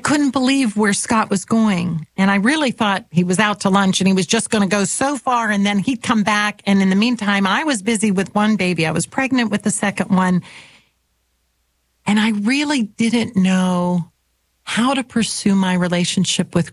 couldn't believe where Scott was going. And I really thought he was out to lunch and he was just going to go so far and then he'd come back. And in the meantime, I was busy with one baby. I was pregnant with the second one. And I really didn't know how to pursue my relationship with